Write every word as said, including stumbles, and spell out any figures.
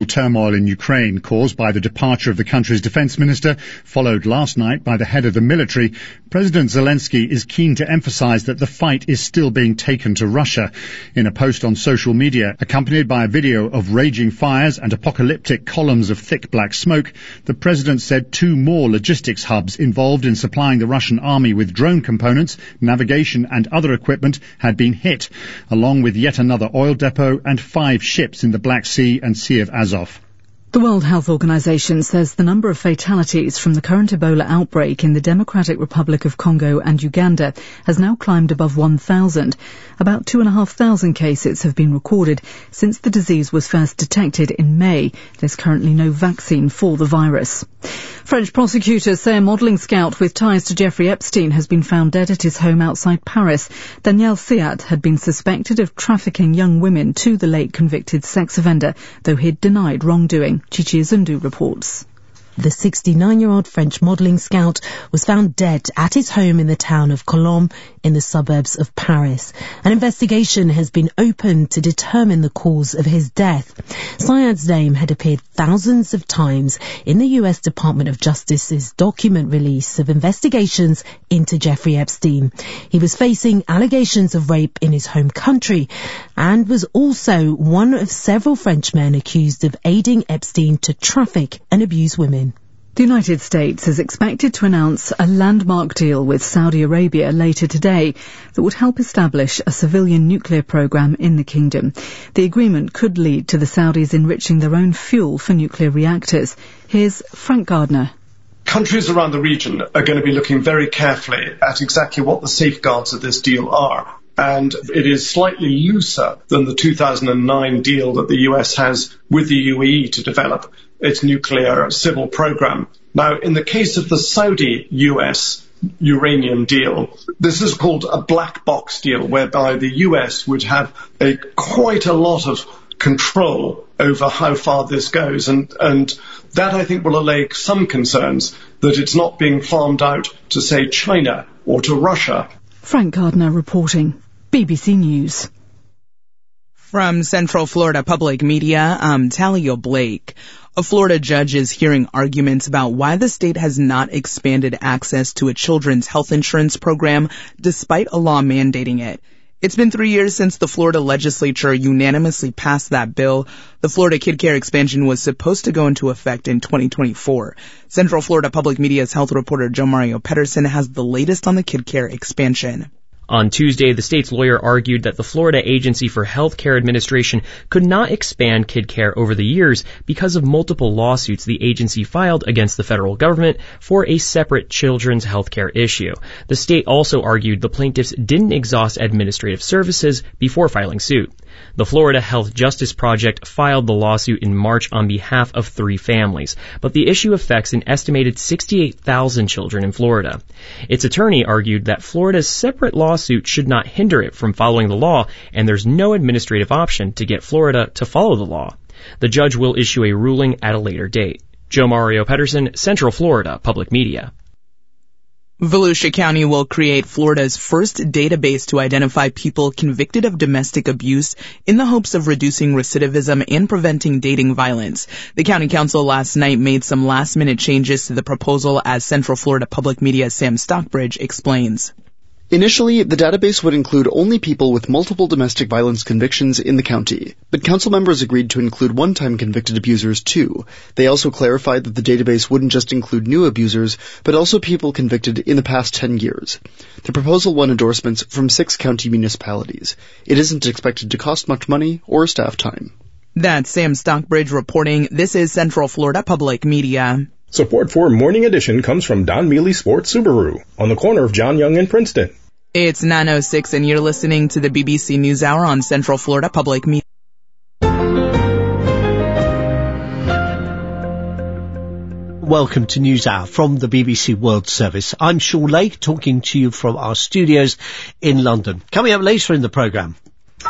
Turmoil in Ukraine caused by the departure of the country's defence minister, followed last night by the head of the military, President Zelensky is keen to emphasise that the fight is still being taken to Russia. In a post on social media, accompanied by a video of raging fires and apocalyptic columns of thick black smoke, the president said two more logistics hubs involved in supplying the Russian army with drone components, navigation and other equipment had been hit, along with yet another oil depot and five ships in the Black Sea and Sea of Azov. The World Health Organization says the number of fatalities from the current Ebola outbreak in the Democratic Republic of Congo and Uganda has now climbed above one thousand. About two thousand five hundred cases have been recorded since the disease was first detected in May. There's currently no vaccine for the virus. French prosecutors say a modelling scout with ties to Jeffrey Epstein has been found dead at his home outside Paris. Daniel Siat had been suspected of trafficking young women to the late convicted sex offender, though he'd denied wrongdoing. Chichi Zundu reports. The sixty-nine-year-old French modelling scout was found dead at his home in the town of Colombes in the suburbs of Paris. An investigation has been opened to determine the cause of his death. Syed's name had appeared thousands of times in the U S Department of Justice's document release of investigations into Jeffrey Epstein. He was facing allegations of rape in his home country and was also one of several Frenchmen accused of aiding Epstein to traffic and abuse women. The United States is expected to announce a landmark deal with Saudi Arabia later today that would help establish a civilian nuclear program in the kingdom. The agreement could lead to the Saudis enriching their own fuel for nuclear reactors. Here's Frank Gardner. Countries around the region are going to be looking very carefully at exactly what the safeguards of this deal are. And it is slightly looser than the two thousand nine deal that the U S has with the U A E to develop its nuclear civil program. Now, in the case of the Saudi U S uranium deal, this is called a black box deal, whereby the U S would have a quite a lot of control over how far this goes. And, and that, I think, will allay some concerns that it's not being farmed out to, say, China or to Russia. Frank Gardner reporting. B B C News. From Central Florida Public Media, I'm Talia Blake. A Florida judge is hearing arguments about why the state has not expanded access to a children's health insurance program despite a law mandating it. It's been three years since the Florida legislature unanimously passed that bill. The Florida Kid Care expansion was supposed to go into effect in twenty twenty-four. Central Florida Public Media's health reporter Joe Mario Pedersen has the latest on the Kid Care expansion. On Tuesday, the state's lawyer argued that the Florida Agency for Health Care Administration could not expand kid care over the years because of multiple lawsuits the agency filed against the federal government for a separate children's health care issue. The state also argued the plaintiffs didn't exhaust administrative services before filing suit. The Florida Health Justice Project filed the lawsuit in March on behalf of three families, but the issue affects an estimated sixty-eight thousand children in Florida. Its attorney argued that Florida's separate lawsuit should not hinder it from following the law, and there's no administrative option to get Florida to follow the law. The judge will issue a ruling at a later date. Joe Mario Pedersen, Central Florida Public Media. Volusia County will create Florida's first database to identify people convicted of domestic abuse in the hopes of reducing recidivism and preventing dating violence. The county council last night made some last-minute changes to the proposal, as Central Florida Public Media's Sam Stockbridge explains. Initially, the database would include only people with multiple domestic violence convictions in the county, but council members agreed to include one-time convicted abusers too. They also clarified that the database wouldn't just include new abusers, but also people convicted in the past ten years. The proposal won endorsements from six county municipalities. It isn't expected to cost much money or staff time. That's Sam Stockbridge reporting. This is Central Florida Public Media. Support for Morning Edition comes from Don Mealy Sports Subaru on the corner of John Young and Princeton. It's nine oh six and you're listening to the B B C News Hour on Central Florida Public Media. Welcome to News Hour from the B B C World Service. I'm Sean Lake, talking to you from our studios in London. Coming up later in the programme,